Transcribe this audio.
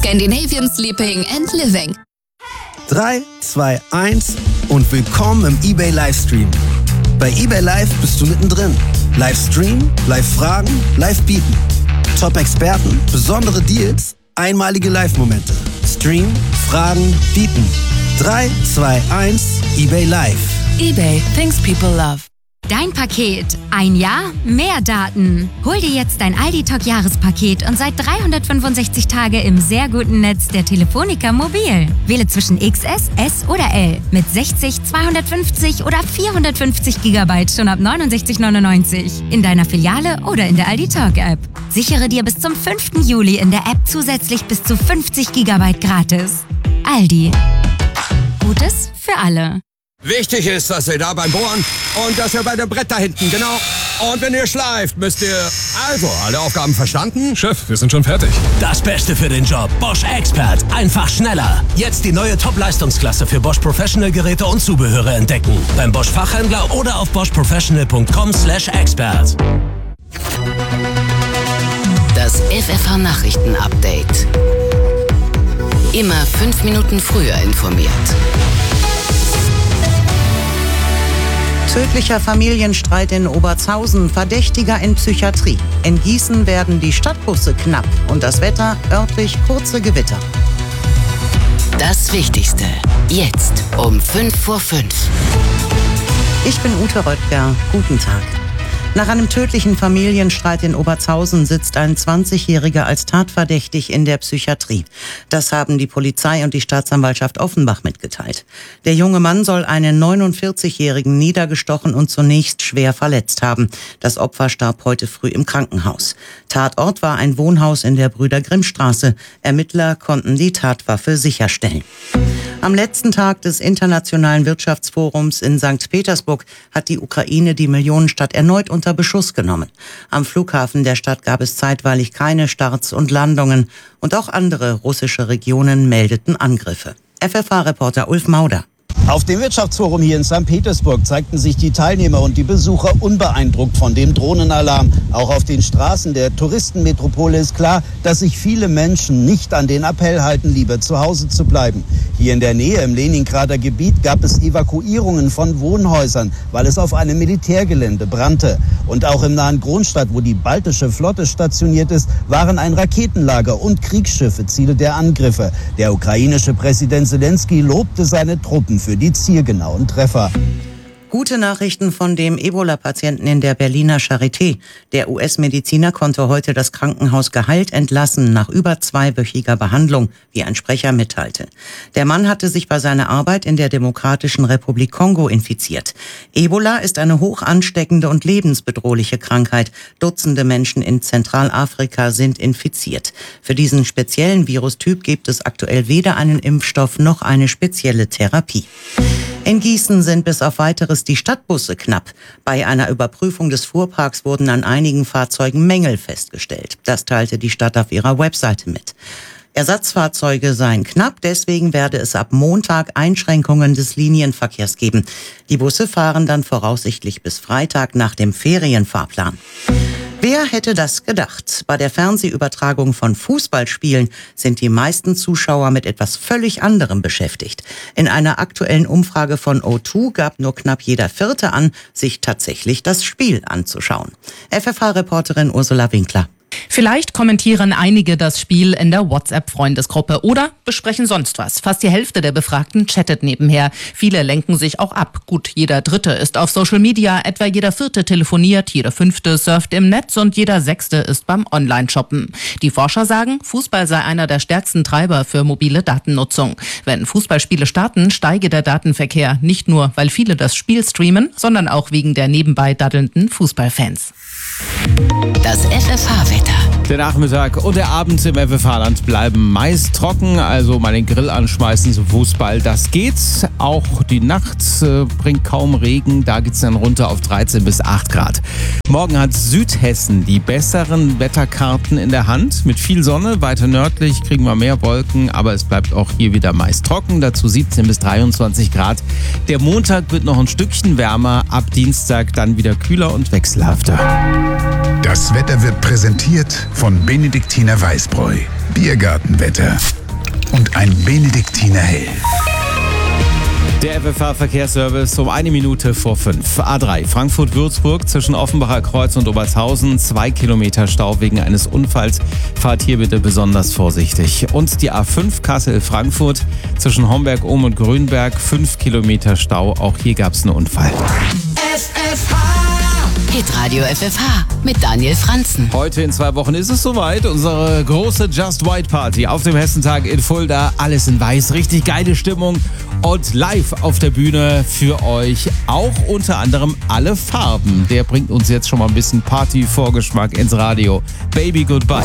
Scandinavian Sleeping and Living. 3, 2, 1 und willkommen im eBay Livestream. Bei eBay Live bist du mittendrin. Livestream, Live-Fragen, Live-Bieten. Top-Experten, besondere Deals, einmalige Live-Momente. Stream, Fragen, Bieten. 3, 2, 1, eBay Live. eBay, things people love. Dein Paket. Ein Jahr, mehr Daten. Hol dir jetzt dein Aldi Talk Jahrespaket und seit 365 Tage im sehr guten Netz der Telefonica Mobil. Wähle zwischen XS, S oder L mit 60, 250 oder 450 GB schon ab 69,99 in deiner Filiale oder in der Aldi Talk App. Sichere dir bis zum 5. Juli in der App zusätzlich bis zu 50 GB gratis. Aldi. Gutes für alle. Wichtig ist, dass ihr da beim Bohren und dass ihr bei dem Brett da hinten, genau. Und wenn ihr schleift, müsst ihr... Also, alle Aufgaben verstanden? Chef, wir sind schon fertig. Das Beste für den Job. Bosch Expert. Einfach schneller. Jetzt die neue Top-Leistungsklasse für Bosch Professional Geräte und Zubehöre entdecken. Beim Bosch Fachhändler oder auf boschprofessional.com/expert. Das FFH Nachrichten Update. Immer 5 Minuten früher informiert. Tödlicher Familienstreit in Obertshausen, Verdächtiger in Psychiatrie. In Gießen werden die Stadtbusse knapp und das Wetter örtlich kurze Gewitter. Das Wichtigste. Jetzt um 5:05 Ich bin Ute Röttger. Guten Tag. Nach einem tödlichen Familienstreit in Obertshausen sitzt ein 20-Jähriger als tatverdächtig in der Psychiatrie. Das haben die Polizei und die Staatsanwaltschaft Offenbach mitgeteilt. Der junge Mann soll einen 49-Jährigen niedergestochen und zunächst schwer verletzt haben. Das Opfer starb heute früh im Krankenhaus. Tatort war ein Wohnhaus in der Brüder-Grimm-Straße. Ermittler konnten die Tatwaffe sicherstellen. Am letzten Tag des Internationalen Wirtschaftsforums in St. Petersburg hat die Ukraine die Millionenstadt erneut unter Beschuss genommen. Am Flughafen der Stadt gab es zeitweilig keine Starts und Landungen und auch andere russische Regionen meldeten Angriffe. FFH-Reporter Ulf Mauder. Auf dem Wirtschaftsforum hier in St. Petersburg zeigten sich die Teilnehmer und die Besucher unbeeindruckt von dem Drohnenalarm. Auch auf den Straßen der Touristenmetropole ist klar, dass sich viele Menschen nicht an den Appell halten, lieber zu Hause zu bleiben. Hier in der Nähe im Leningrader Gebiet gab es Evakuierungen von Wohnhäusern, weil es auf einem Militärgelände brannte. Und auch im nahen Kronstadt, wo die baltische Flotte stationiert ist, waren ein Raketenlager und Kriegsschiffe Ziele der Angriffe. Der ukrainische Präsident Zelensky lobte seine Truppen für die zielgenauen Treffer. Gute Nachrichten von dem Ebola-Patienten in der Berliner Charité. Der US-Mediziner konnte heute das Krankenhaus geheilt entlassen nach über 2-wöchiger Behandlung, wie ein Sprecher mitteilte. Der Mann hatte sich bei seiner Arbeit in der Demokratischen Republik Kongo infiziert. Ebola ist eine hoch ansteckende und lebensbedrohliche Krankheit. Dutzende Menschen in Zentralafrika sind infiziert. Für diesen speziellen Virustyp gibt es aktuell weder einen Impfstoff noch eine spezielle Therapie. In Gießen sind bis auf Weiteres die Stadtbusse knapp. Bei einer Überprüfung des Fuhrparks wurden an einigen Fahrzeugen Mängel festgestellt. Das teilte die Stadt auf ihrer Webseite mit. Ersatzfahrzeuge seien knapp, deswegen werde es ab Montag Einschränkungen des Linienverkehrs geben. Die Busse fahren dann voraussichtlich bis Freitag nach dem Ferienfahrplan. Wer hätte das gedacht? Bei der Fernsehübertragung von Fußballspielen sind die meisten Zuschauer mit etwas völlig anderem beschäftigt. In einer aktuellen Umfrage von O2 gab nur knapp jeder Vierte an, sich tatsächlich das Spiel anzuschauen. FFH-Reporterin Ursula Winkler. Vielleicht kommentieren einige das Spiel in der WhatsApp-Freundesgruppe oder besprechen sonst was. Fast die Hälfte der Befragten chattet nebenher. Viele lenken sich auch ab. Gut, jeder Dritte ist auf Social Media, etwa jeder Vierte telefoniert, jeder Fünfte surft im Netz und jeder Sechste ist beim Online-Shoppen. Die Forscher sagen, Fußball sei einer der stärksten Treiber für mobile Datennutzung. Wenn Fußballspiele starten, steige der Datenverkehr. Nicht nur, weil viele das Spiel streamen, sondern auch wegen der nebenbei daddelnden Fußballfans. Das FFH-Wetter. Der Nachmittag und der Abend im FFH-Land bleiben meist trocken, also mal den Grill anschmeißen zum Fußball, das geht. Auch die Nacht bringt kaum Regen, da geht's dann runter auf 13 bis 8 Grad. Morgen hat Südhessen die besseren Wetterkarten in der Hand. Mit viel Sonne, weiter nördlich kriegen wir mehr Wolken, aber es bleibt auch hier wieder meist trocken, dazu 17 bis 23 Grad. Der Montag wird noch ein Stückchen wärmer, ab Dienstag dann wieder kühler und wechselhafter. Das Wetter wird präsentiert von Benediktiner Weißbräu. Biergartenwetter und ein Benediktiner Hell. Der FFH-Verkehrsservice um 1 Minute vor 5. A3 Frankfurt-Würzburg zwischen Offenbacher Kreuz und Obertshausen. 2 Kilometer Stau wegen eines Unfalls. Fahrt hier bitte besonders vorsichtig. Und die A5 Kassel-Frankfurt zwischen Homberg-Ohm und Grünberg. 5 Kilometer Stau. Auch hier gab es einen Unfall. Hitradio FFH mit Daniel Franzen. Heute in 2 Wochen ist es soweit. Unsere große Just White Party auf dem Hessentag in Fulda. Alles in weiß, richtig geile Stimmung und live auf der Bühne für euch auch unter anderem Alle Farben. Der bringt uns jetzt schon mal ein bisschen Party-Vorgeschmack ins Radio. Baby Goodbye.